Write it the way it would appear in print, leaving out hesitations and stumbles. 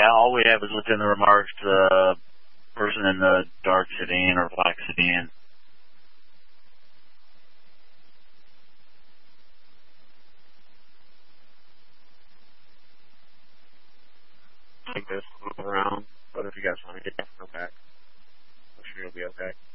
all we have is within the remarks to the person in the dark sedan or black sedan. Take this, move around, but if you guys want to get back, I'm sure you'll be okay.